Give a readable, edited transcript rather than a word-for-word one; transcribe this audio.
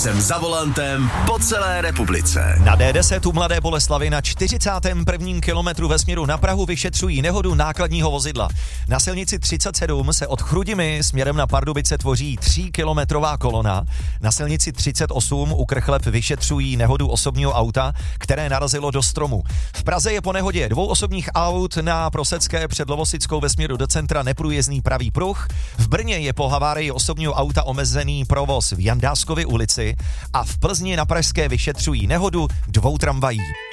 Jsem za volantem po celé republice. Na D10 u Mladé Boleslavi na 41. kilometru ve směru na Prahu vyšetřují nehodu nákladního vozidla. Na silnici 37 se od Chrudimi směrem na Pardubice tvoří 3kilometrová kolona. Na silnici 38 u Krchleb vyšetřují nehodu osobního auta, které narazilo do stromu. V Praze je po nehodě 2 osobních aut na Prosecké před Lovosickou ve směru do centra neprůjezdný pravý pruh. V Brně je po havárii osobního auta omezený provoz v Jandáskově ulici a v Plzni na Pražské vyšetřují nehodu 2 tramvají.